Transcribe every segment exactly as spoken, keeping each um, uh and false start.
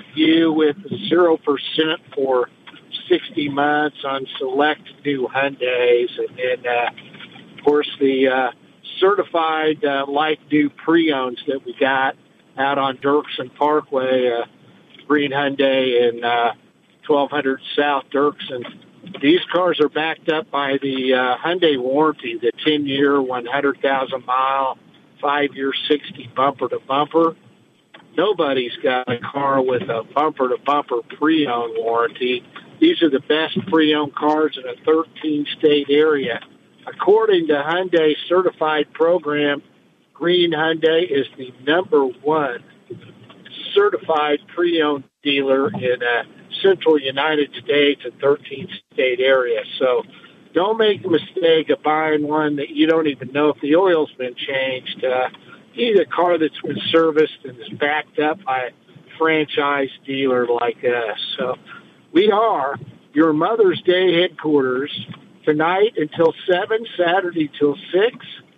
you with zero percent for sixty months on select new Hyundais. And then, uh, of course, the uh, certified uh, like new pre-owns that we got out on Dirksen Parkway, uh, Green Hyundai and uh, twelve hundred South Dirksen. These cars are backed up by the uh, Hyundai warranty, the ten-year, one hundred thousand mile, five-year, sixty bumper-to-bumper. Nobody's got a car with a bumper-to-bumper pre-owned warranty. These are the best pre-owned cars in a thirteen-state area. According to Hyundai certified program, Green Hyundai is the number one certified pre-owned dealer in a central United States and thirteen-state area. So don't make the mistake of buying one that you don't even know if the oil's been changed. Uh, you need a car that's been serviced and is backed up by a franchise dealer like us. So we are your Mother's Day headquarters tonight until seven, Saturday till six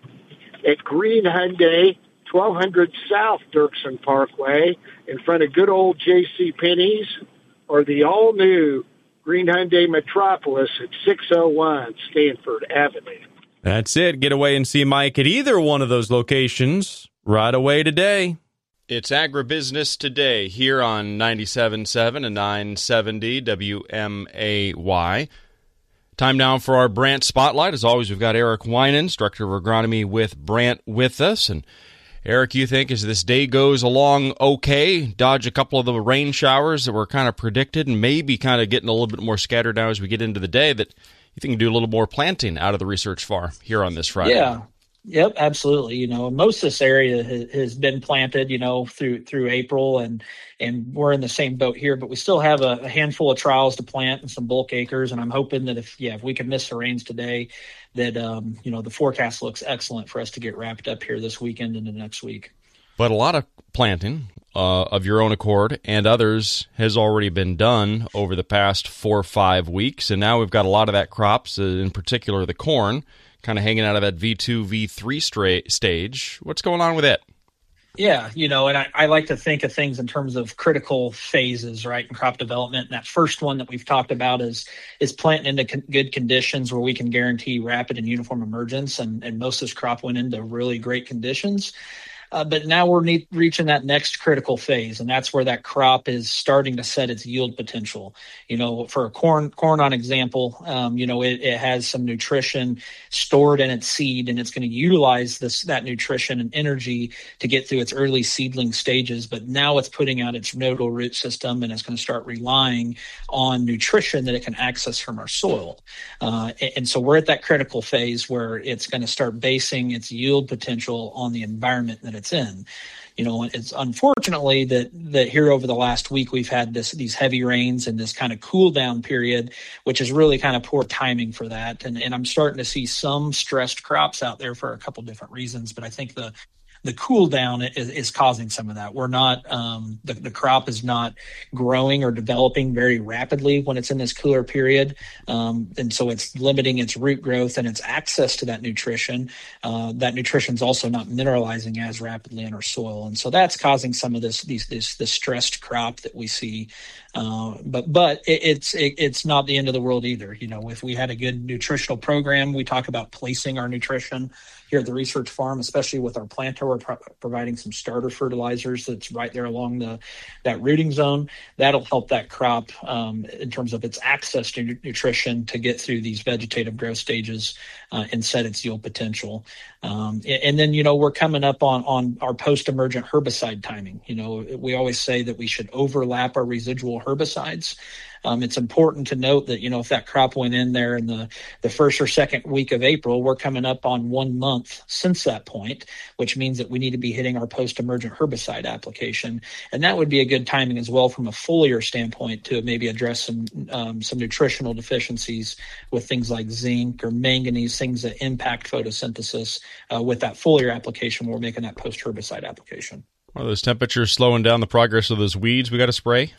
at Green Hyundai, twelve hundred South Dirksen Parkway, in front of good old J C Penney's, or the all-new Green Hyundai Metropolis at six oh one Stanford Avenue. That's it. Get away and see Mike at either one of those locations right away today. It's Agribusiness Today here on ninety-seven point seven and nine seventy W M A Y. Time now for our Brandt Spotlight. As always, we've got Eric Winans, Director of Agronomy with Brandt, with us. And Eric, you think as this day goes along okay, dodge a couple of the rain showers that were kind of predicted and maybe kind of getting a little bit more scattered now as we get into the day, that you think you can do a little more planting out of the research farm here on this Friday? Yeah. Yep, absolutely. You know, most of this area has, has been planted, you know, through through April, and and we're in the same boat here, but we still have a, a handful of trials to plant and some bulk acres. And I'm hoping that if, yeah, if we can miss the rains today, that, um, you know, the forecast looks excellent for us to get wrapped up here this weekend and the next week. But a lot of planting uh, of your own accord and others has already been done over the past four or five weeks. And now we've got a lot of that crops, uh, in particular the corn, kind of hanging out of that V two, V three stra- stage. What's going on with it? Yeah, you know, and I, I like to think of things in terms of critical phases, right, in crop development. And that first one that we've talked about is is planting into con- good conditions where we can guarantee rapid and uniform emergence. And, and most of this crop went into really great conditions. Uh, but now we're ne- reaching that next critical phase, and that's where that crop is starting to set its yield potential. You know, for a corn, corn on example, um, you know, it, it has some nutrition stored in its seed, and it's going to utilize this that nutrition and energy to get through its early seedling stages. But now it's putting out its nodal root system, and it's going to start relying on nutrition that it can access from our soil. Uh, and, and so we're at that critical phase where it's going to start basing its yield potential on the environment that it's it's in. You know, it's unfortunately that that here over the last week we've had this these heavy rains and this kind of cool down period, which is really kind of poor timing for that. And and I'm starting to see some stressed crops out there for a couple different reasons, but I think the the cool down is, is causing some of that. We're not, um, the, the crop is not growing or developing very rapidly when it's in this cooler period. Um, and so it's limiting its root growth and its access to that nutrition. Uh, that nutrition is also not mineralizing as rapidly in our soil. And so that's causing some of this, these, this, this stressed crop that we see. Uh, but, but it, it's, it, it's not the end of the world either. You know, if we had a good nutritional program, we talk about placing our nutrition here at the research farm, especially with our planter, we're pro- providing some starter fertilizers that's right there along the that rooting zone. That'll help that crop um, in terms of its access to nu- nutrition to get through these vegetative growth stages uh, and set its yield potential. Um, and, and then, you know, we're coming up on, on our post-emergent herbicide timing. You know, we always say that we should overlap our residual herbicides. Um, it's important to note that, you know, if that crop went in there in the, the first or second week of April, we're coming up on one month since that point, which means that we need to be hitting our post-emergent herbicide application. And that would be a good timing as well from a foliar standpoint to maybe address some um, some nutritional deficiencies with things like zinc or manganese, things that impact photosynthesis uh, with that foliar application when we're making that post-herbicide application. Are those temperatures slowing down the progress of those weeds we got to spray?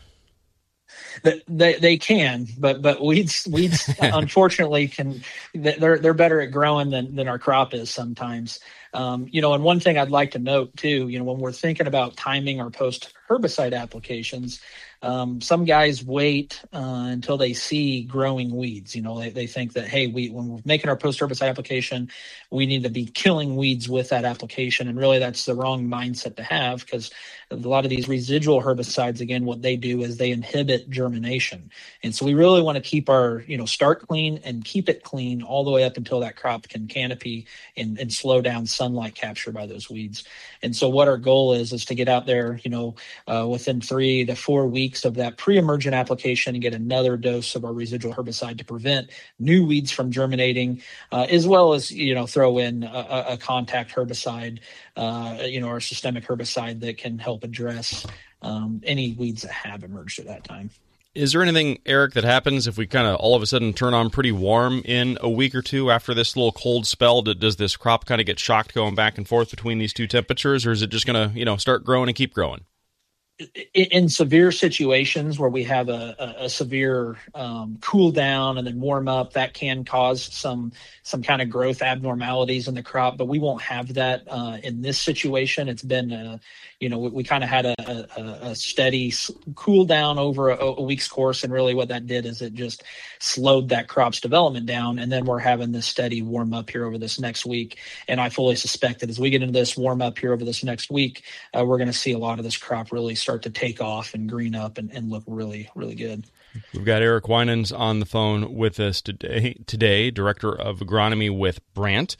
They they can, but but weeds weeds unfortunately can they're they're better at growing than than our crop is sometimes. Um, you know, and one thing I'd like to note too, you know, when we're thinking about timing our post herbicide applications, um, some guys wait uh, until they see growing weeds. You know, they, they think that, hey, we when we're making our post-herbicide application, we need to be killing weeds with that application. And really that's the wrong mindset to have, because a lot of these residual herbicides, again, what they do is they inhibit germination. And so we really want to keep our, you know, start clean and keep it clean all the way up until that crop can canopy and, and slow down sunlight capture by those weeds. And so what our goal is, is to get out there, you know, uh, within three to four weeks of that pre-emergent application and get another dose of our residual herbicide to prevent new weeds from germinating, uh, as well as, you know, throw in a, a contact herbicide, uh, you know, or a systemic herbicide that can help address um, any weeds that have emerged at that time. Is there anything, Eric, that happens if we kind of all of a sudden turn on pretty warm in a week or two after this little cold spell? Does this crop kind of get shocked going back and forth between these two temperatures, or is it just going to, you know, start growing and keep growing? In severe situations where we have a, a, a severe um, cool down and then warm up, that can cause some some kind of growth abnormalities in the crop, but we won't have that uh, in this situation. It's been, uh, you know, we, we kind of had a, a, a steady cool down over a, a week's course, and really what that did is it just slowed that crop's development down, and then we're having this steady warm up here over this next week. And I fully suspect that as we get into this warm up here over this next week, uh, we're going to see a lot of this crop really start to take off and green up and, and look really, really good. We've got Eric Winans on the phone with us today, today Director of Agronomy with Brandt.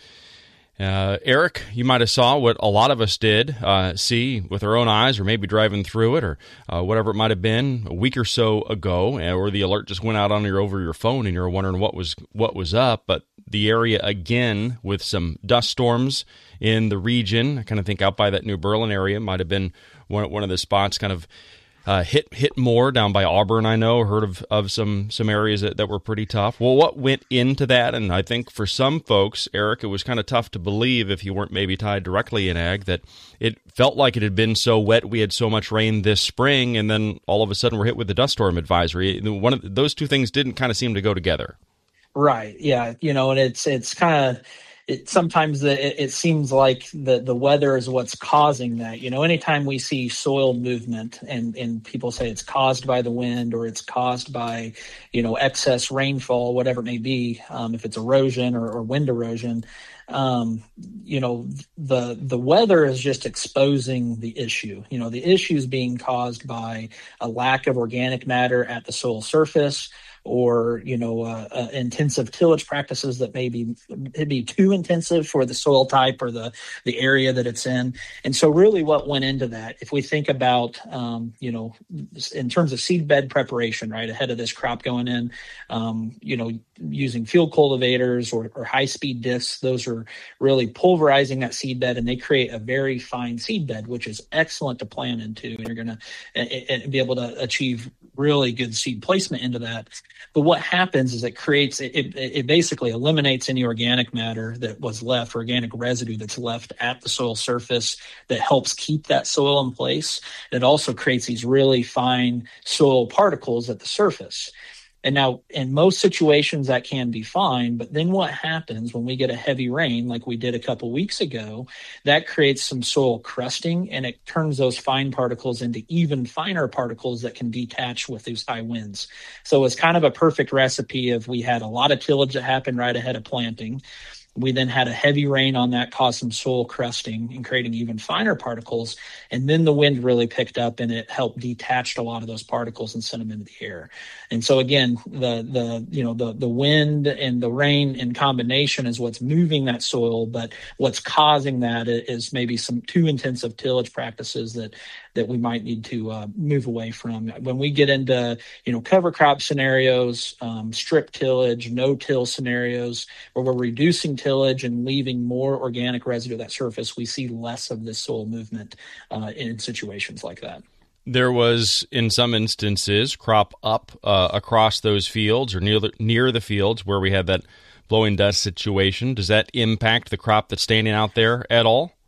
Uh, Eric, you might have saw what a lot of us did uh, see with our own eyes, or maybe driving through it, or uh, whatever it might have been a week or so ago, or the alert just went out on your over your phone and you're wondering what was what was up. But the area again with some dust storms in the region, I kind of think out by that New Berlin area might have been one one of the spots kind of uh, hit hit more down by Auburn. I know heard of of some some areas that, that were pretty tough. Well, what went into that? And I think for some folks, Eric, it was kind of tough to believe if you weren't maybe tied directly in ag, that it felt like it had been so wet. We had so much rain this spring, and then all of a sudden we're hit with the dust storm advisory. One of those two things didn't kind of seem to go together. Right. Yeah. You know, and it's it's kind of. It, sometimes the, it, it seems like the, the weather is what's causing that. You know, anytime we see soil movement and, and people say it's caused by the wind or it's caused by, you know, excess rainfall, whatever it may be, um, if it's erosion or, or wind erosion, um, you know, the the weather is just exposing the issue. You know, the issue is being caused by a lack of organic matter at the soil surface, or, you know, uh, uh, intensive tillage practices that may be, it'd be too intensive for the soil type or the, the area that it's in. And so really what went into that, if we think about, um, you know, in terms of seed bed preparation, right, ahead of this crop going in, um, you know, using field cultivators or, or high-speed discs, those are really pulverizing that seed bed, and they create a very fine seed bed, which is excellent to plant into. And you're going to be able to achieve really good seed placement into that. But what happens is it creates, it, it, it basically eliminates any organic matter that was left, organic residue that's left at the soil surface that helps keep that soil in place. It also creates these really fine soil particles at the surface. And now in most situations that can be fine, but then what happens when we get a heavy rain like we did a couple weeks ago, that creates some soil crusting, and it turns those fine particles into even finer particles that can detach with these high winds. So it's kind of a perfect recipe of we had a lot of tillage that happened right ahead of planting. We then had a heavy rain on that, caused some soil crusting and creating even finer particles. And then the wind really picked up and it helped detach a lot of those particles and send them into the air. And so again, the, the, you know, the, the wind and the rain in combination is what's moving that soil, but what's causing that is maybe some too intensive tillage practices that, that we might need to uh, move away from. When we get into, you know, cover crop scenarios, um, strip tillage, no-till scenarios, where we're reducing tillage and leaving more organic residue at that surface, we see less of this soil movement uh, in situations like that. There was, in some instances, crop up uh, across those fields or near the, near the fields where we had that blowing dust situation. Does that impact the crop that's standing out there at all?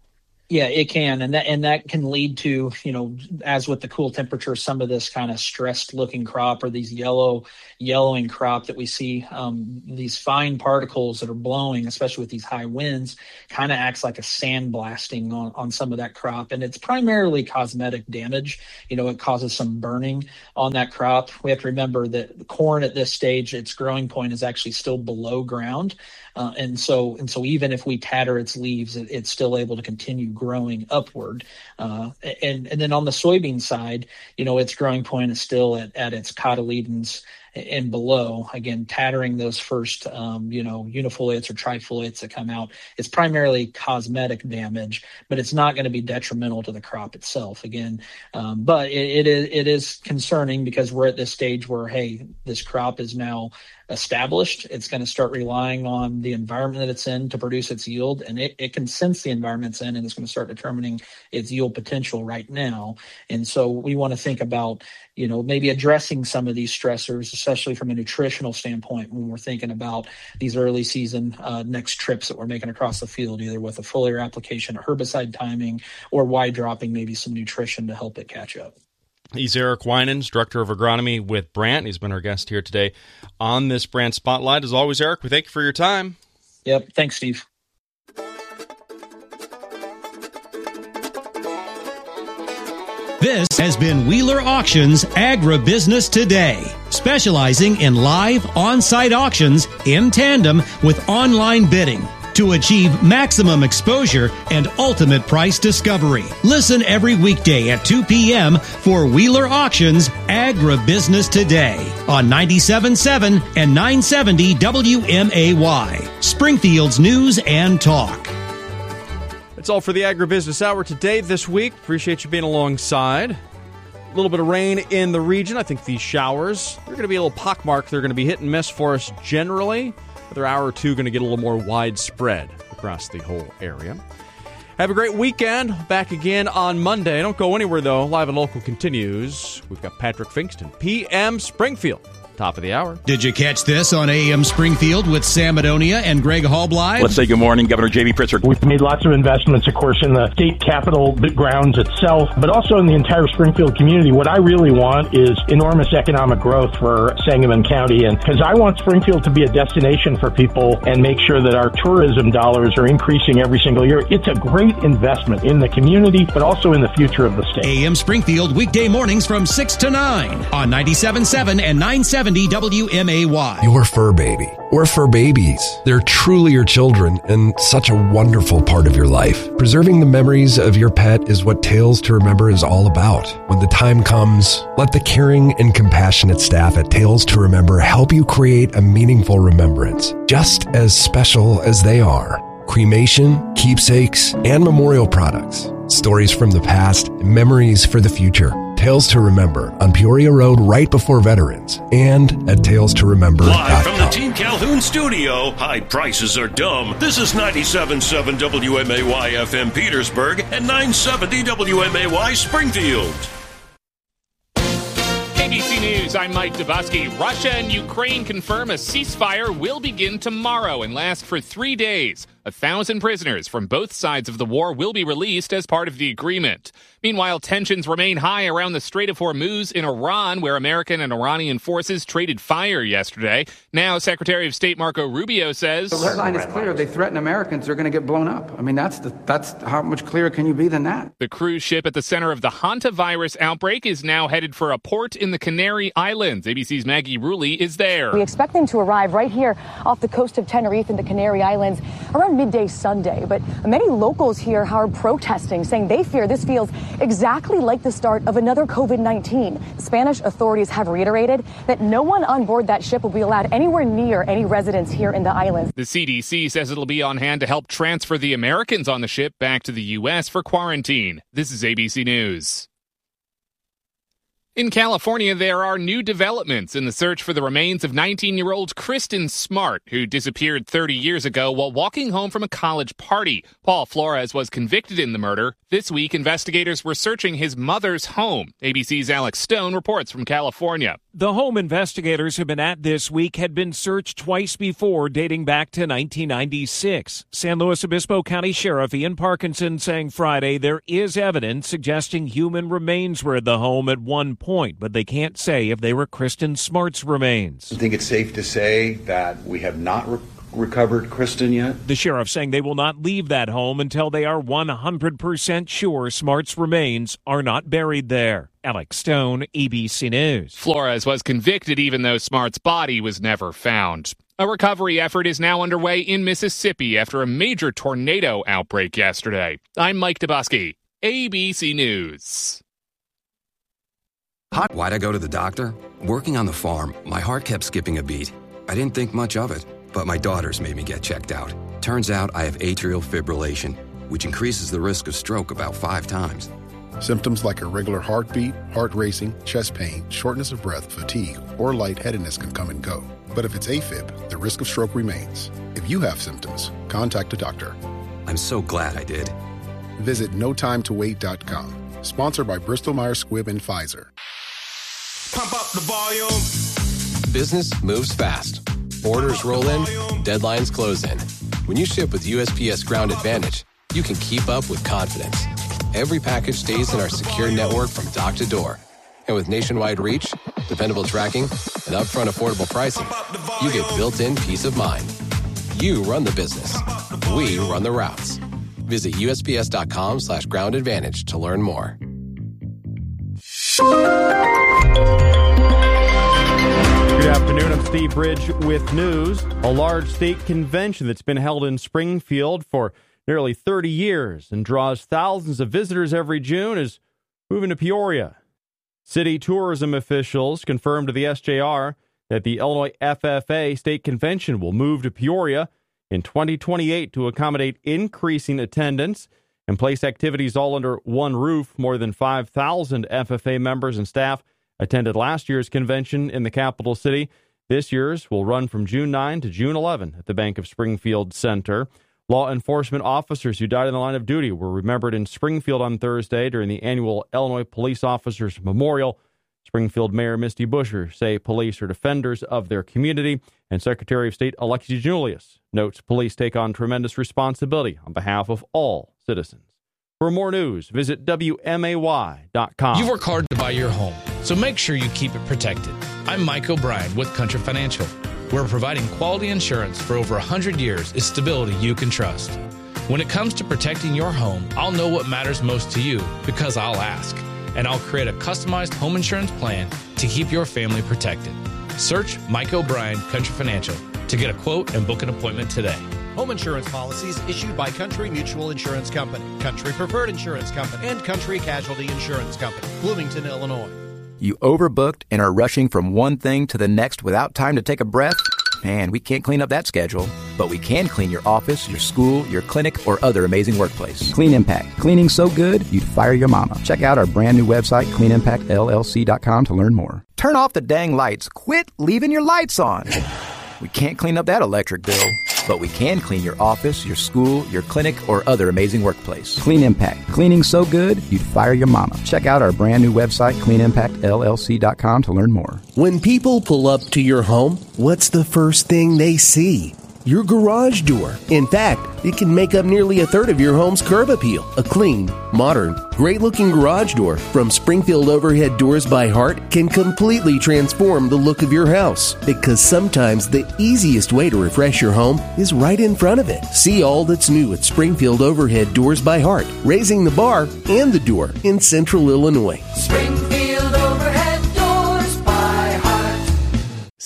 Yeah, it can. And that and that can lead to, you know, as with the cool temperature, some of this kind of stressed looking crop or these yellow, yellowing crop that we see, um, these fine particles that are blowing, especially with these high winds, kind of acts like a sandblasting on, on some of that crop. And it's primarily cosmetic damage. You know, it causes some burning on that crop. We have to remember that the corn at this stage, its growing point is actually still below ground. Uh, and so and so even if we tatter its leaves, it, it's still able to continue growing upward. Uh, and, and then on the soybean side, you know, its growing point is still at, at its cotyledons and below. Again, tattering those first, um, you know, unifoliates or trifoliates that come out. It's primarily cosmetic damage, but it's not going to be detrimental to the crop itself. Again, um, but it, it is it is concerning because we're at this stage where, hey, this crop is now established. It's going to start relying on the environment that it's in to produce its yield, and it, it can sense the environment it's in, and it's going to start determining its yield potential right now. And so we want to think about, you know, maybe addressing some of these stressors, especially from a nutritional standpoint, when we're thinking about these early season uh, next trips that we're making across the field, either with a foliar application, a herbicide timing, or wide dropping maybe some nutrition to help it catch up. He's Eric Winans, Director of Agronomy with Brandt. He's been our guest here today on this Brandt Spotlight. As always, Eric, we thank you for your time. Yep. Thanks, Steve. This has been Wheeler Auctions Agribusiness Today, specializing in live on-site auctions in tandem with online bidding to achieve maximum exposure and ultimate price discovery. Listen every weekday at two p.m. for Wheeler Auctions Agribusiness Today on ninety-seven point seven and nine seventy W M A Y, Springfield's News and Talk. That's all for the Agribusiness Hour today, this week. Appreciate you being alongside. A little bit of rain in the region. I think these showers, they're going to be a little pockmarked. They're going to be hit and miss for us generally. Another hour or two going to get a little more widespread across the whole area. Have a great weekend. Back again on Monday. Don't go anywhere, though. Live and Local continues. We've got Patrick Finkston, P M Springfield. Top of the hour. Did you catch this on A M Springfield with Sam Adonia and Greg Hallbly? Let's say good morning, Governor J B Pritzker. We've made lots of investments, of course, in the state capitol grounds itself, but also in the entire Springfield community. What I really want is enormous economic growth for Sangamon County, and because I want Springfield to be a destination for people and make sure that our tourism dollars are increasing every single year. It's a great investment in the community, but also in the future of the state. A M Springfield, weekday mornings from six to nine on ninety-seven point seven and nine seventy W M A Y. Your fur baby, or fur babies. They're truly your children and such a wonderful part of your life. Preserving the memories of your pet is what Tales to Remember is all about. When the time comes, let the caring and compassionate staff at Tales to Remember help you create a meaningful remembrance, just as special as they are. Cremation, keepsakes, and memorial products. Stories from the past, memories for the future. Tales to Remember on Peoria Road right before Veterans and at tales to remember dot com. Live from the Team Calhoun studio, high prices are dumb. This is ninety-seven point seven W M A Y F M Petersburg and nine seventy W M A Y Springfield. A B C News, I'm Mike Dubusky. Russia and Ukraine confirm a ceasefire will begin tomorrow and last for three days. A thousand prisoners from both sides of the war will be released as part of the agreement. Meanwhile, tensions remain high around the Strait of Hormuz in Iran, where American and Iranian forces traded fire yesterday. Now, Secretary of State Marco Rubio says... The red line is clear. If they threaten Americans, they're going to get blown up. I mean, that's the, that's how much clearer can you be than that? The cruise ship at the center of the hantavirus outbreak is now headed for a port in the Canary Islands. A B C's Maggie Rulli is there. We expect them to arrive right here off the coast of Tenerife in the Canary Islands around midday Sunday. But many locals here are protesting, saying they fear this feels exactly like the start of another COVID nineteen. Spanish authorities have reiterated that no one on board that ship will be allowed anywhere near any residents here in the islands. The C D C says it'll be on hand to help transfer the Americans on the ship back to the U S for quarantine. This is A B C News. In California, there are new developments in the search for the remains of nineteen-year-old Kristen Smart, who disappeared thirty years ago while walking home from a college party. Paul Flores was convicted in the murder. This week, investigators were searching his mother's home. A B C's Alex Stone reports from California. The home investigators have been at this week had been searched twice before, dating back to nineteen ninety-six. San Luis Obispo County Sheriff Ian Parkinson saying Friday there is evidence suggesting human remains were at the home at one point, but they can't say if they were Kristen Smart's remains. I think it's safe to say that we have not re- recovered Kristen yet. The sheriff saying they will not leave that home until they are one hundred percent sure Smart's remains are not buried there. Alex Stone, A B C News. Flores was convicted even though Smart's body was never found. A recovery effort is now underway in Mississippi after a major tornado outbreak yesterday. I'm Mike Dubosky, A B C News. Why'd I go to the doctor? Working on the farm, my heart kept skipping a beat. I didn't think much of it, but my daughters made me get checked out. Turns out I have atrial fibrillation, which increases the risk of stroke about five times. Symptoms like irregular heartbeat, heart racing, chest pain, shortness of breath, fatigue, or lightheadedness can come and go. But if it's AFib, the risk of stroke remains. If you have symptoms, contact a doctor. I'm so glad I did. Visit no time to wait dot com. Sponsored by Bristol Myers Squibb and Pfizer. Pump up the volume. Business moves fast. Orders roll in, deadlines close in. When you ship with U S P S Ground Advantage, you can keep up with confidence. Every package stays in our secure network from dock to door. And with nationwide reach, dependable tracking, and upfront affordable pricing, you get built-in peace of mind. You run the business. We run the routes. Visit U S P S dot com slash ground advantage to learn more. Good afternoon, I'm Steve Bridge with news. A large state convention that's been held in Springfield for nearly thirty years and draws thousands of visitors every June is moving to Peoria. City tourism officials confirmed to the S J R that the Illinois F F A State Convention will move to Peoria in twenty twenty-eight to accommodate increasing attendance and place activities all under one roof. More than five thousand F F A members and staff attended last year's convention in the capital city. This year's will run from June ninth to June eleventh at the Bank of Springfield Center. Law enforcement officers who died in the line of duty were remembered in Springfield on Thursday during the annual Illinois Police Officers Memorial. Springfield Mayor Misty Buscher say police are defenders of their community, and Secretary of State Alexi Julius notes police take on tremendous responsibility on behalf of all citizens. For more news, visit W M A Y dot com. You work hard to buy your home, so make sure you keep it protected. I'm Mike O'Brien with Country Financial. Where providing quality insurance for over one hundred years is stability you can trust. When it comes to protecting your home, I'll know what matters most to you because I'll ask. And I'll create a customized home insurance plan to keep your family protected. Search Mike O'Brien Country Financial to get a quote and book an appointment today. Home insurance policies issued by Country Mutual Insurance Company, Country Preferred Insurance Company, and Country Casualty Insurance Company, Bloomington, Illinois. You overbooked and are rushing from one thing to the next without time to take a breath? Man, we can't clean up that schedule. But we can clean your office, your school, your clinic, or other amazing workplace. Clean Impact. Cleaning so good, you'd fire your mama. Check out our brand new website, clean impact L L C dot com to learn more. Turn off the dang lights. Quit leaving your lights on. We can't clean up that electric bill, but we can clean your office, your school, your clinic, or other amazing workplace. Clean Impact. Cleaning so good, you'd fire your mama. Check out our brand new website, clean impact L L C dot com to learn more. When people pull up to your home, what's the first thing they see? Your garage door. In fact, it can make up nearly a third of your home's curb appeal. A clean, modern, great-looking garage door from Springfield Overhead Doors by Hart can completely transform the look of your house. Because sometimes the easiest way to refresh your home is right in front of it. See all that's new at Springfield Overhead Doors by Hart, raising the bar and the door in Central Illinois. Springfield Overhead Doors by Hart.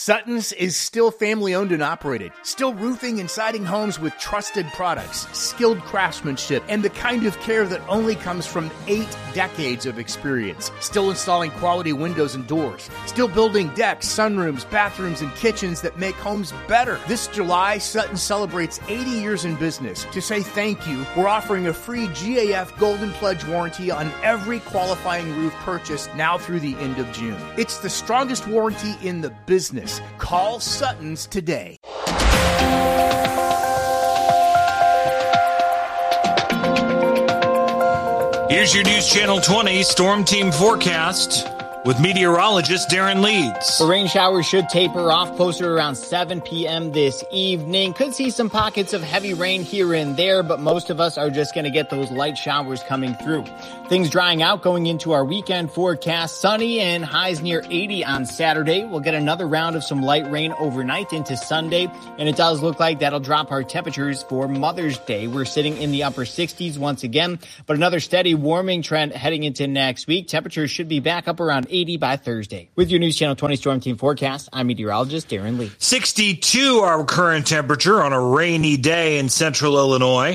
Sutton's is still family-owned and operated, still roofing and siding homes with trusted products, skilled craftsmanship, and the kind of care that only comes from eight decades of experience. Still installing quality windows and doors, still building decks, sunrooms, bathrooms, and kitchens that make homes better. This July, Sutton celebrates eighty years in business. To say thank you, we're offering a free G A F Golden Pledge warranty on every qualifying roof purchase now through the end of June. It's the strongest warranty in the business. Call Sutton's today. Here's your News Channel twenty Storm Team forecast with meteorologist Darren Leeds. The rain showers should taper off closer to around seven p.m. this evening. Could see some pockets of heavy rain here and there, but most of us are just going to get those light showers coming through. Things drying out going into our weekend forecast. Sunny and highs near eighty on Saturday. We'll get another round of some light rain overnight into Sunday, and it does look like that'll drop our temperatures for Mother's Day. We're sitting in the upper sixties once again, but another steady warming trend heading into next week. Temperatures should be back up around eighty by Thursday. With your News Channel twenty Storm Team forecast, I'm meteorologist Darren Lee. sixty-two our current temperature on a rainy day in central Illinois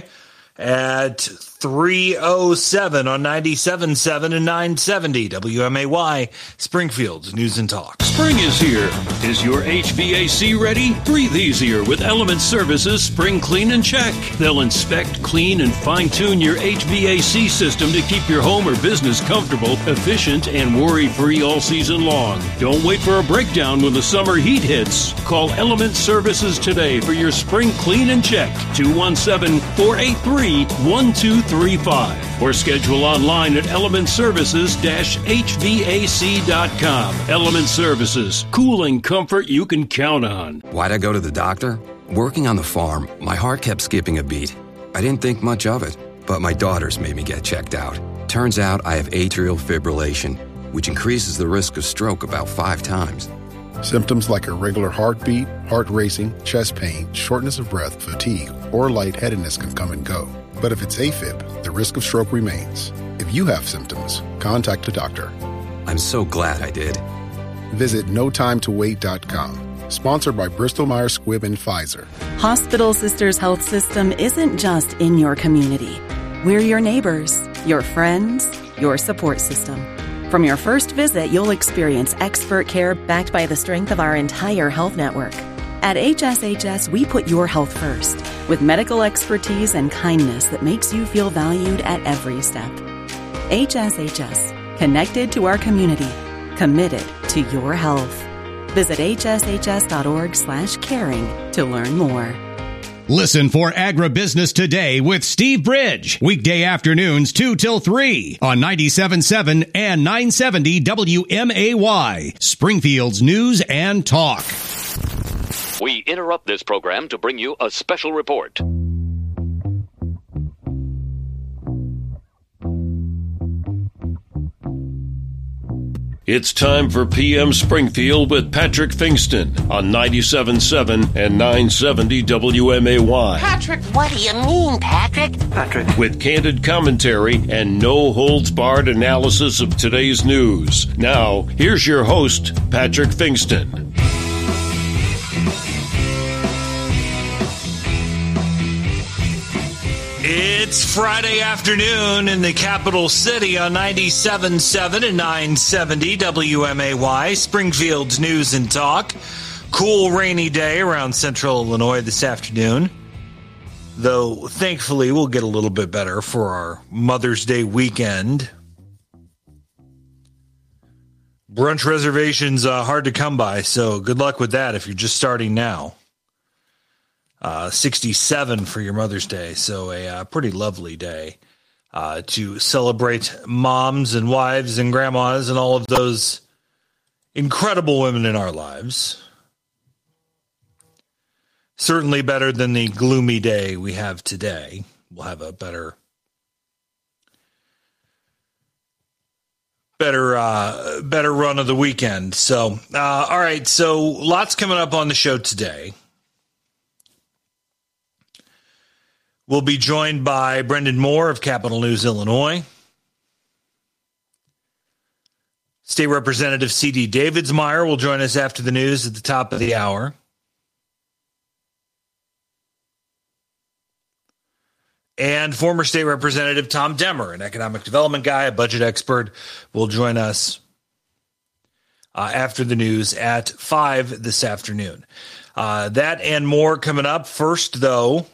at three oh seven on ninety-seven point seven and nine seventy W M A Y, Springfield's News and Talk. Spring is here. Is your H V A C ready? Breathe easier with Element Services Spring Clean and Check. They'll inspect, clean, and fine-tune your H V A C system to keep your home or business comfortable, efficient, and worry-free all season long. Don't wait for a breakdown when the summer heat hits. Call Element Services today for your Spring Clean and Check. two one seven, four eight three, one two three five or schedule online at element services dash h v a c dot com. Element Services, cooling comfort you can count on. Why'd I go to the doctor? Working on the farm, my heart kept skipping a beat. I didn't think much of it, but my daughters made me get checked out. Turns out I have atrial fibrillation, which increases the risk of stroke about five times. Symptoms like irregular heartbeat, heart racing, chest pain, shortness of breath, fatigue, or lightheadedness can come and go. But if it's AFib, the risk of stroke remains. If you have symptoms, contact a doctor. I'm so glad I did. Visit no time to wait dot com. Sponsored by Bristol Myers Squibb and Pfizer. Hospital Sisters Health System isn't just in your community. We're your neighbors, your friends, your support system. From your first visit, you'll experience expert care backed by the strength of our entire health network. At H S H S, we put your health first, with medical expertise and kindness that makes you feel valued at every step. H S H S, connected to our community, committed to your health. Visit h s h s dot org slash caring to learn more. Listen for Agribusiness Today with Steve Bridge. Weekday afternoons two till three on ninety-seven point seven and nine seventy W M A Y, Springfield's News and Talk. We interrupt this program to bring you a special report. It's time for P M Springfield with Patrick Fingston on ninety-seven point seven and nine seventy W M A Y. Patrick, what do you mean, Patrick? Patrick. With candid commentary and no-holds-barred analysis of today's news. Now, here's your host, Patrick Fingston. It's Friday afternoon in the capital city on ninety-seven point seven and nine seventy W M A Y, Springfield's News and Talk. Cool, rainy day around central Illinois this afternoon. Though, thankfully, we'll get a little bit better for our Mother's Day weekend. Brunch reservations are hard to come by, so good luck with that if you're just starting now. Uh, sixty-seven for your Mother's Day, so a uh, pretty lovely day uh, to celebrate moms and wives and grandmas and all of those incredible women in our lives. Certainly better than the gloomy day we have today. We'll have a better, better, uh, better run of the weekend. So, uh, all right, so lots coming up on the show today. We'll be joined by Brendan Moore of Capital News Illinois. State Representative C D Davidsmeyer will join us after the news at the top of the hour. And former State Representative Tom Demmer, an economic development guy, a budget expert, will join us uh, after the news at five this afternoon. Uh, that and more coming up. First, though,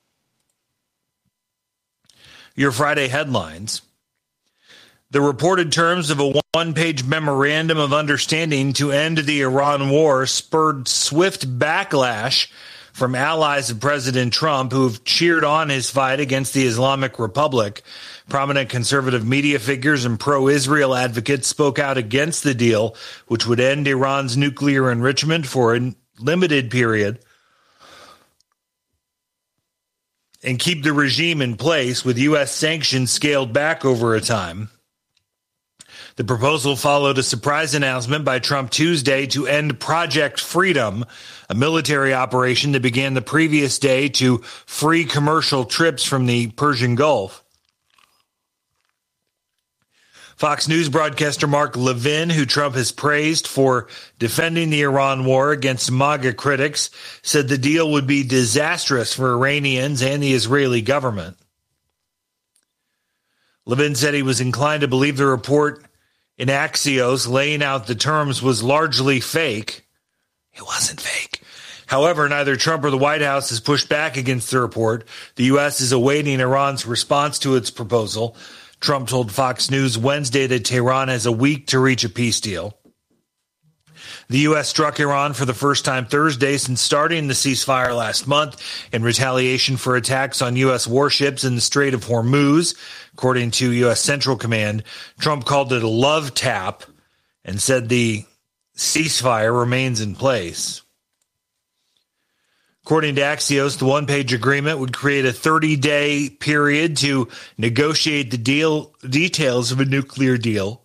your Friday headlines. The reported terms of a one-page memorandum of understanding to end the Iran war spurred swift backlash from allies of President Trump who have cheered on his fight against the Islamic Republic. Prominent conservative media figures and pro-Israel advocates spoke out against the deal, which would end Iran's nuclear enrichment for a limited period and keep the regime in place with U S sanctions scaled back over a time. The proposal followed a surprise announcement by Trump Tuesday to end Project Freedom, a military operation that began the previous day to free commercial trips from the Persian Gulf. Fox News broadcaster Mark Levin, who Trump has praised for defending the Iran war against MAGA critics, said the deal would be disastrous for Iranians and the Israeli government. Levin said he was inclined to believe the report in Axios laying out the terms was largely fake. It wasn't fake. However, neither Trump or the White House has pushed back against the report. The U S is awaiting Iran's response to its proposal. Trump told Fox News Wednesday that Tehran has a week to reach a peace deal. The U S struck Iran for the first time Thursday since starting the ceasefire last month in retaliation for attacks on U S warships in the Strait of Hormuz. According to U S Central Command, Trump called it a love tap and said the ceasefire remains in place. According to Axios, the one-page agreement would create a thirty-day period to negotiate the deal details of a nuclear deal,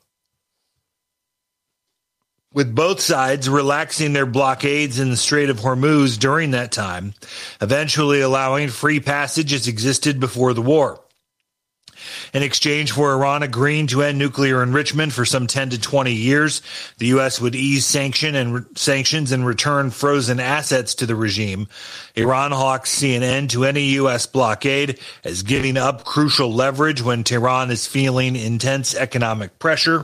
with both sides relaxing their blockades in the Strait of Hormuz during that time, eventually allowing free passage as existed before the war. In exchange for Iran agreeing to end nuclear enrichment for some ten to twenty years, the U S would ease sanction and re- sanctions and return frozen assets to the regime. Iran hawks see an end to any U S blockade as giving up crucial leverage when Tehran is feeling intense economic pressure.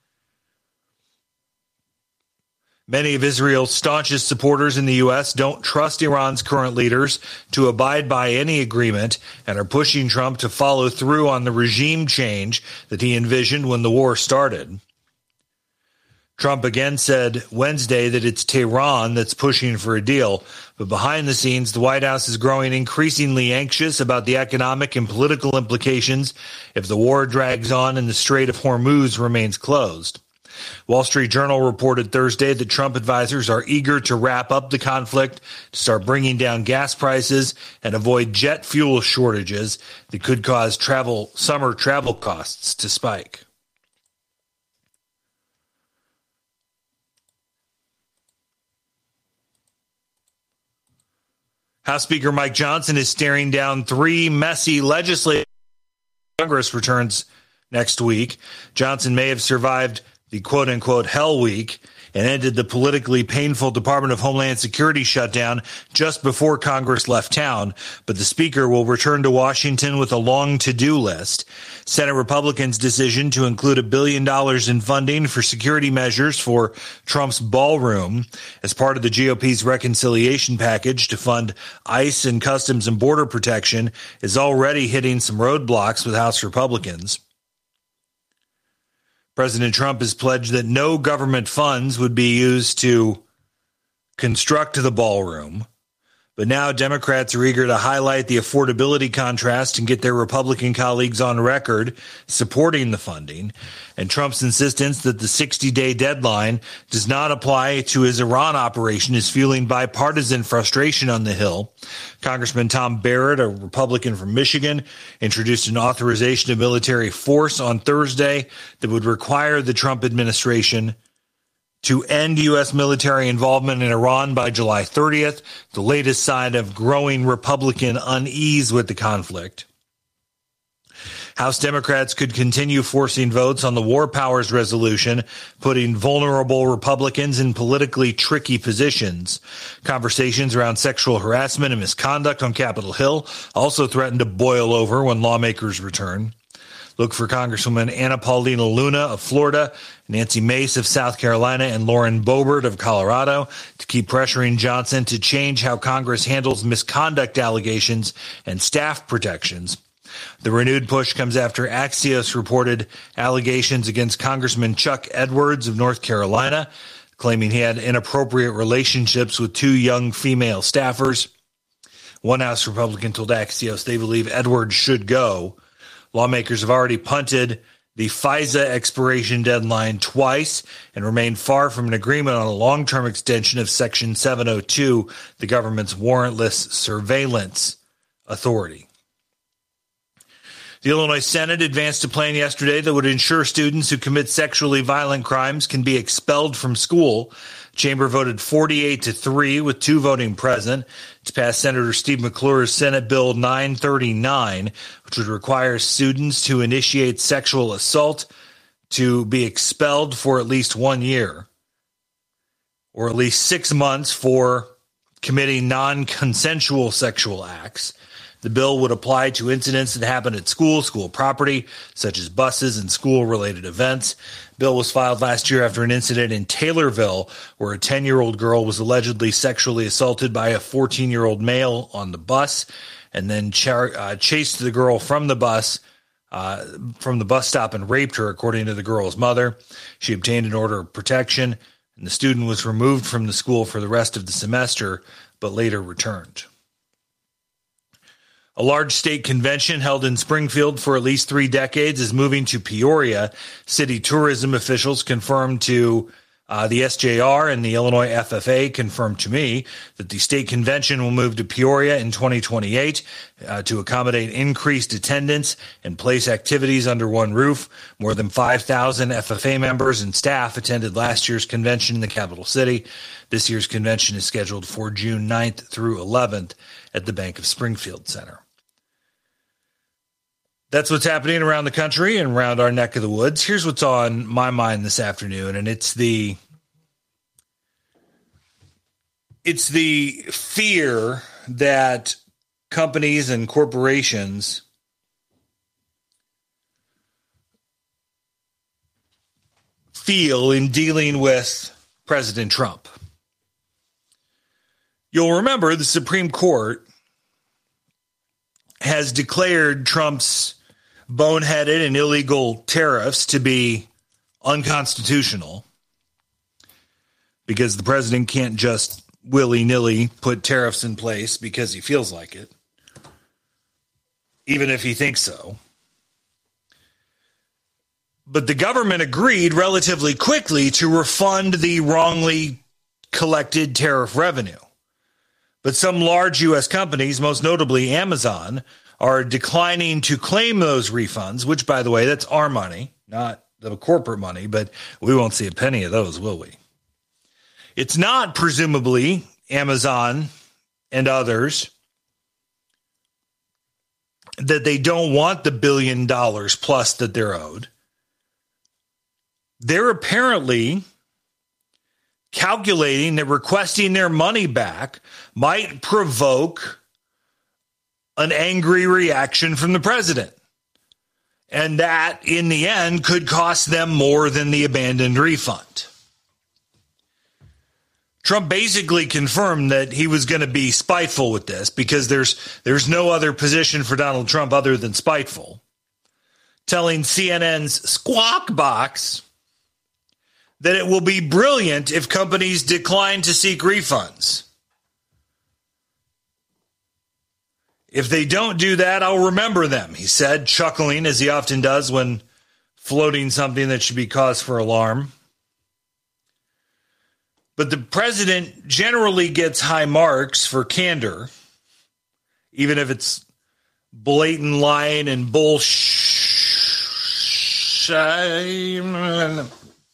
Many of Israel's staunchest supporters in the U S don't trust Iran's current leaders to abide by any agreement and are pushing Trump to follow through on the regime change that he envisioned when the war started. Trump again said Wednesday that it's Tehran that's pushing for a deal, but behind the scenes, the White House is growing increasingly anxious about the economic and political implications if the war drags on and the Strait of Hormuz remains closed. Wall Street Journal reported Thursday that Trump advisors are eager to wrap up the conflict, to start bringing down gas prices, and avoid jet fuel shortages that could cause travel summer travel costs to spike. House Speaker Mike Johnson is staring down three messy legislative Congress returns next week. Johnson may have survived the quote-unquote hell week and ended the politically painful Department of Homeland Security shutdown just before Congress left town, but the Speaker will return to Washington with a long to-do list. Senate Republicans' decision to include a billion dollars in funding for security measures for Trump's ballroom as part of the G O P's reconciliation package to fund ICE and Customs and Border Protection is already hitting some roadblocks with House Republicans. President Trump has pledged that no government funds would be used to construct the ballroom. But now Democrats are eager to highlight the affordability contrast and get their Republican colleagues on record supporting the funding. And Trump's insistence that the sixty-day deadline does not apply to his Iran operation is fueling bipartisan frustration on the Hill. Congressman Tom Barrett, a Republican from Michigan, introduced an authorization of military force on Thursday that would require the Trump administration to end U S military involvement in Iran by July thirtieth, the latest sign of growing Republican unease with the conflict. House Democrats could continue forcing votes on the War Powers resolution, putting vulnerable Republicans in politically tricky positions. Conversations around sexual harassment and misconduct on Capitol Hill also threaten to boil over when lawmakers return. Look for Congresswoman Anna Paulina Luna of Florida, Nancy Mace of South Carolina, and Lauren Boebert of Colorado to keep pressuring Johnson to change how Congress handles misconduct allegations and staff protections. The renewed push comes after Axios reported allegations against Congressman Chuck Edwards of North Carolina, claiming he had inappropriate relationships with two young female staffers. One House Republican told Axios they believe Edwards should go. Lawmakers have already punted the FISA expiration deadline twice and remain far from an agreement on a long-term extension of Section seven oh two, the government's warrantless surveillance authority. The Illinois Senate advanced a plan yesterday that would ensure students who commit sexually violent crimes can be expelled from school. Chamber voted forty-eight to three with two voting present to pass Senator Steve McClure's Senate Bill nine thirty-nine, which would require students who initiate sexual assault to be expelled for at least one year or at least six months for committing non-consensual sexual acts. The bill would apply to incidents that happen at school, school property, such as buses and school-related events. Bill was filed last year after an incident in Taylorville where a ten-year-old girl was allegedly sexually assaulted by a fourteen-year-old male on the bus and then char- uh, chased the girl from the bus uh, from the bus stop and raped her, according to the girl's mother. She obtained an order of protection, and the student was removed from the school for the rest of the semester, but later returned. A large state convention held in Springfield for at least three decades is moving to Peoria. City tourism officials confirmed to uh, the S J R, and the Illinois F F A confirmed to me that the state convention will move to Peoria in twenty twenty-eight uh, to accommodate increased attendance and place activities under one roof. More than five thousand F F A members and staff attended last year's convention in the capital city. This year's convention is scheduled for June ninth through eleventh at the Bank of Springfield Center. That's what's happening around the country and around our neck of the woods. Here's what's on my mind this afternoon, and it's the it's the fear that companies and corporations feel in dealing with President Trump. You'll remember the Supreme Court has declared Trump's boneheaded and illegal tariffs to be unconstitutional because the president can't just willy-nilly put tariffs in place because he feels like it, even if he thinks so. But the government agreed relatively quickly to refund the wrongly collected tariff revenue. But some large U S companies, most notably Amazon, are declining to claim those refunds, which, by the way, that's our money, not the corporate money, but we won't see a penny of those, will we? It's not, presumably, Amazon and others that they don't want the billion dollars plus that they're owed. They're apparently calculating that requesting their money back might provoke an angry reaction from the president. And that, in the end, could cost them more than the abandoned refund. Trump basically confirmed that he was going to be spiteful with this because there's there's no other position for Donald Trump other than spiteful, telling C N N's Squawk Box that it will be brilliant if companies decline to seek refunds. If they don't do that, I'll remember them, he said, chuckling as he often does when floating something that should be cause for alarm. But the president generally gets high marks for candor, even if it's blatant lying and bullshit. I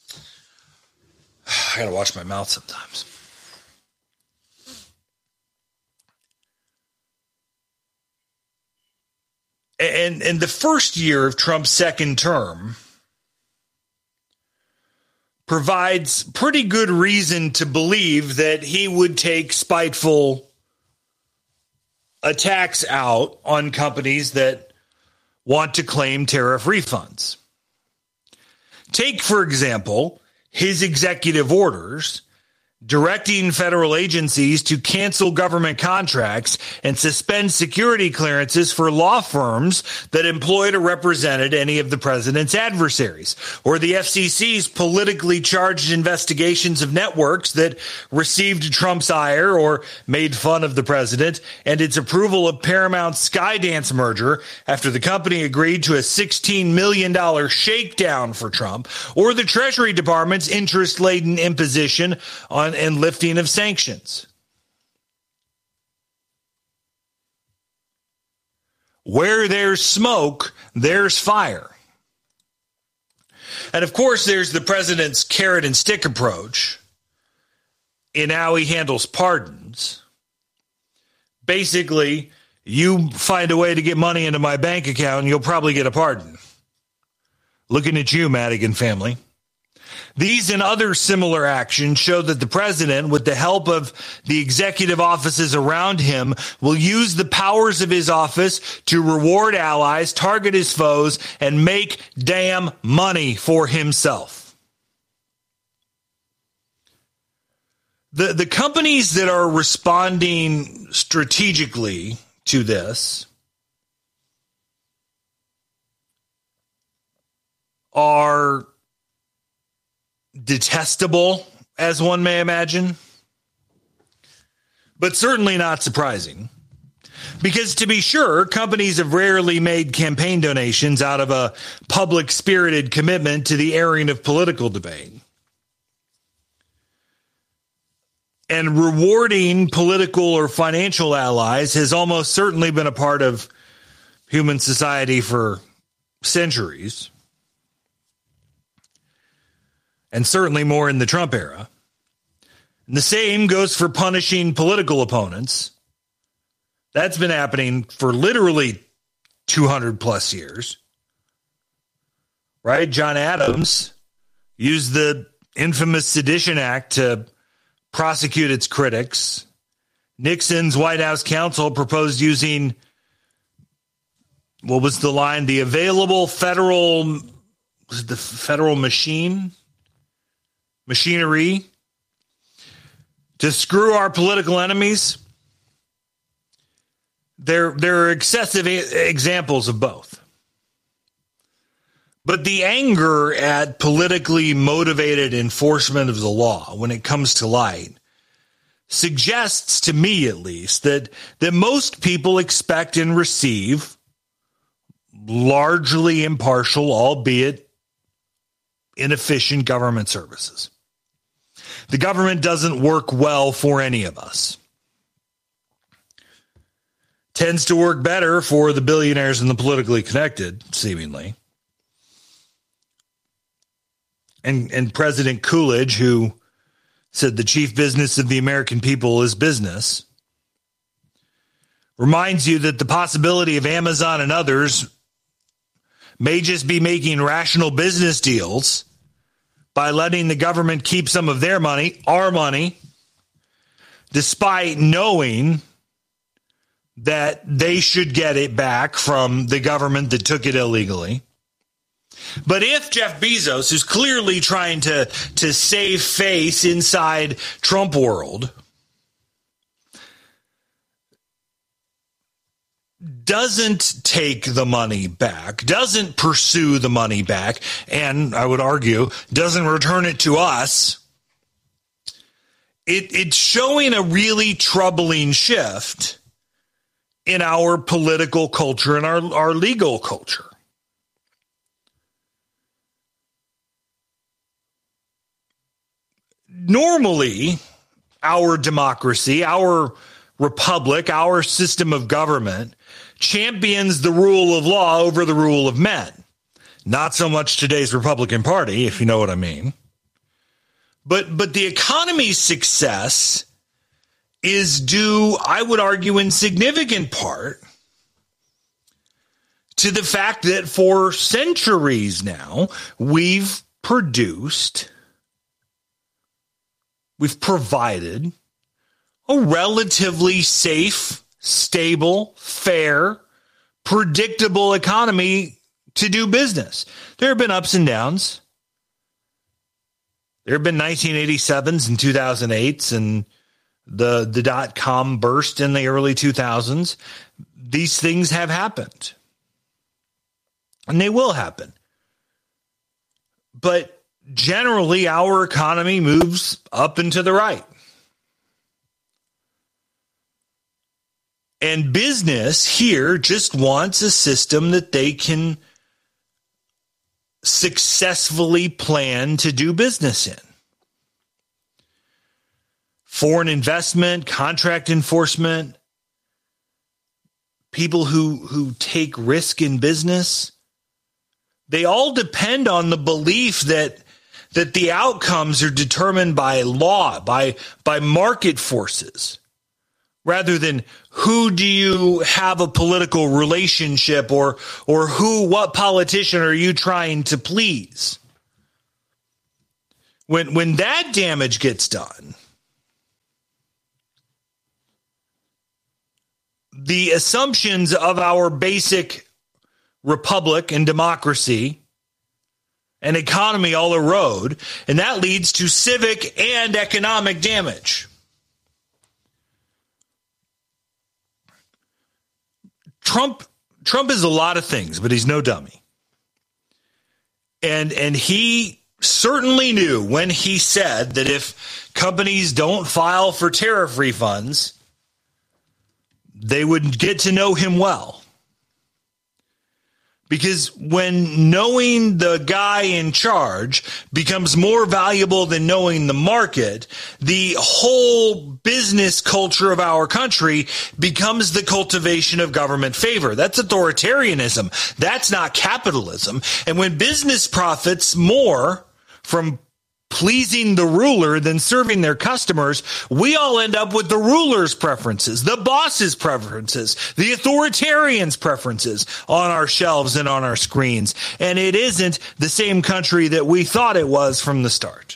gotta watch my mouth sometimes. And, and the first year of Trump's second term provides pretty good reason to believe that he would take spiteful attacks out on companies that want to claim tariff refunds. Take, for example, his executive orders directing federal agencies to cancel government contracts and suspend security clearances for law firms that employed or represented any of the president's adversaries, or the F C C's politically charged investigations of networks that received Trump's ire or made fun of the president, and its approval of Paramount's Skydance merger after the company agreed to a sixteen million dollars shakedown for Trump, or the Treasury Department's interest-laden imposition on and lifting of sanctions. Where there's smoke, there's fire. And of course, there's the president's carrot and stick approach in how he handles pardons. Basically, you find a way to get money into my bank account and you'll probably get a pardon. Looking at you, Madigan family. These and other similar actions show that the president, with the help of the executive offices around him, will use the powers of his office to reward allies, target his foes, and make damn money for himself. The, the companies that are responding strategically to this are detestable, as one may imagine, but certainly not surprising. Because to be sure, companies have rarely made campaign donations out of a public-spirited commitment to the airing of political debate. And rewarding political or financial allies has almost certainly been a part of human society for centuries. And certainly more in the Trump era. And the same goes for punishing political opponents. That's been happening for literally two hundred plus years. Right? John Adams used the infamous Sedition Act to prosecute its critics. Nixon's White House counsel proposed using, what was the line? The available federal, was it the federal machine? Machinery to screw our political enemies. There, there are excessive a- examples of both. But the anger at politically motivated enforcement of the law when it comes to light suggests, to me at least, that, that most people expect and receive largely impartial, albeit inefficient government services. The government doesn't work well for any of us. Tends to work better for the billionaires and the politically connected, seemingly. And, and President Coolidge, who said the chief business of the American people is business, reminds you that the possibility of Amazon and others may just be making rational business deals by letting the government keep some of their money, our money, despite knowing that they should get it back from the government that took it illegally. But if Jeff Bezos, who's clearly trying to, to save face inside Trump world, doesn't take the money back, doesn't pursue the money back, and I would argue doesn't return it to us, it, it's showing a really troubling shift in our political culture and our, our legal culture. Normally, our democracy, our republic, our system of government champions the rule of law over the rule of men. Not so much today's Republican Party, if you know what I mean. But but the economy's success is due, I would argue, in significant part to the fact that for centuries now, we've produced, we've provided a relatively safe, stable, fair, predictable economy to do business. There have been ups and downs. There have been nineteen eighty-sevens and two thousand eights and the, the dot-com burst in the early two thousands. These things have happened. And they will happen. But generally, our economy moves up and to the right. And business here just wants a system that they can successfully plan to do business in. Foreign investment, contract enforcement, people who, who take risk in business, they all depend on the belief that that the outcomes are determined by law, by by market forces, rather than who do you have a political relationship or or who, what politician are you trying to please? When when that damage gets done, the assumptions of our basic republic and democracy and economy all erode, and that leads to civic and economic damage. Trump Trump is a lot of things, but he's no dummy. And and he certainly knew when he said that if companies don't file for tariff refunds, they would get to know him well. Because when knowing the guy in charge becomes more valuable than knowing the market, the whole business culture of our country becomes the cultivation of government favor. That's authoritarianism. That's not capitalism. And when business profits more from pleasing the ruler than serving their customers, we all end up with the ruler's preferences, the boss's preferences, the authoritarian's preferences on our shelves and on our screens. And it isn't the same country that we thought it was from the start.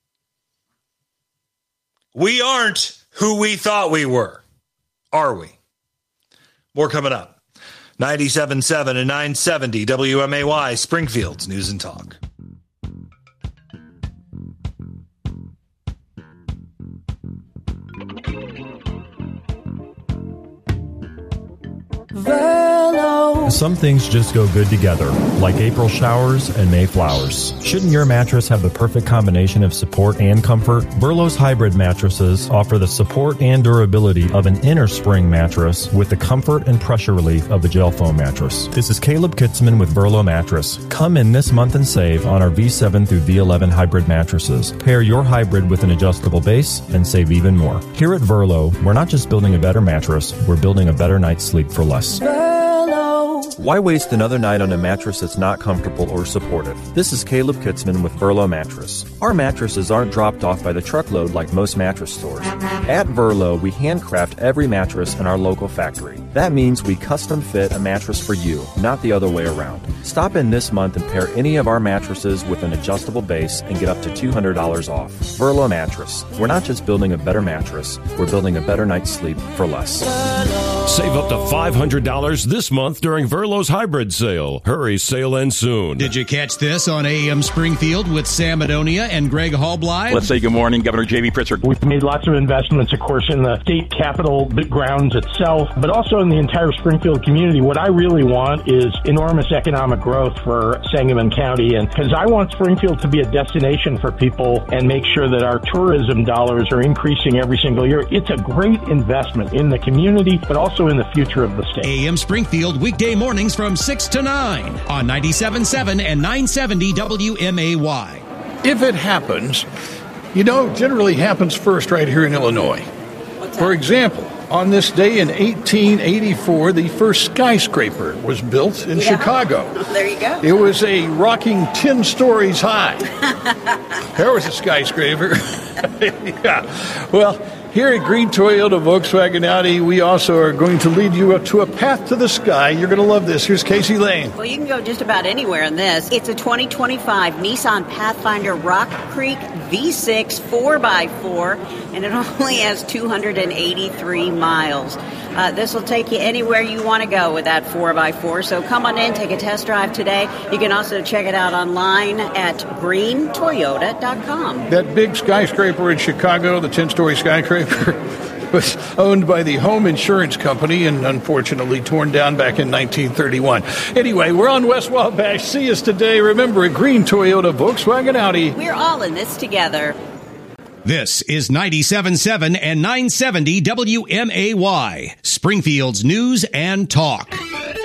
We aren't who we thought we were, are we? More coming up. ninety-seven point seven and nine seventy W M A Y, Springfield's News and Talk. Verlo. Some things just go good together, like April showers and May flowers. Shouldn't your mattress have the perfect combination of support and comfort? Verlo's hybrid mattresses offer the support and durability of an inner spring mattress with the comfort and pressure relief of a gel foam mattress. This is Caleb Kitzman with Verlo Mattress. Come in this month and save on our V seven through V eleven hybrid mattresses. Pair your hybrid with an adjustable base and save even more. Here at Verlo, we're not just building a better mattress, we're building a better night's sleep for less. Why waste another night on a mattress that's not comfortable or supportive? This is Caleb Kitzman with Verlo Mattress. Our mattresses aren't dropped off by the truckload like most mattress stores. At Verlo, we handcraft every mattress in our local factory. That means we custom fit a mattress for you, not the other way around. Stop in this month and pair any of our mattresses with an adjustable base and get up to two hundred dollars off. Verlo Mattress. We're not just building a better mattress, we're building a better night's sleep for less. Save up to five hundred dollars this month during Verlo's hybrid sale. Hurry, sale ends soon. Did you catch this on A M Springfield with Sam Madonia and Greg Hallbly? Let's say good morning, Governor J B. Pritzker. We've made lots of investments, of course, in the state capitol grounds itself, but also in the entire Springfield community. What I really want is enormous economic growth for Sangamon County, and because I want Springfield to be a destination for people and make sure that our tourism dollars are increasing every single year. It's a great investment in the community, but also in the future of the state. A M Springfield, weekday mornings from six to nine on ninety-seven point seven and nine seventy W M A Y. If it happens, you know, it generally happens first right here in Illinois. For example, on this day in eighteen eighty-four, the first skyscraper was built in yeah. Chicago. There you go. It was a rocking ten stories high. There was a skyscraper. Yeah. Well, Here at Green Toyota Volkswagen Audi, we also are going to lead you up to a path to the sky. You're going to love this. Here's Casey Lane. Well, you can go just about anywhere in this. It's a twenty twenty-five Nissan Pathfinder Rock Creek V six four by four, and it only has two hundred eighty-three miles. Uh, this will take you anywhere you want to go with that four by four. So come on in, take a test drive today. You can also check it out online at green toyota dot com. That big skyscraper in Chicago, the ten-story skyscraper, was owned by the Home Insurance Company and unfortunately torn down back in nineteen thirty-one. Anyway, we're on West Wabash. See us today. Remember, at Green Toyota Volkswagen Audi. We're all in this together. This is ninety-seven point seven and nine seventy W M A Y, Springfield's News and Talk.